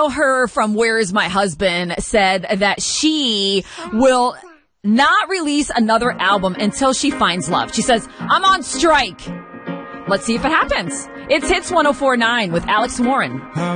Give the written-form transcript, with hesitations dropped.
know her from Where Is My Husband said that she will not release another album until she finds love. She says, I'm on strike. Let's see if it happens. It's Hits 104.9 with Alex Warren.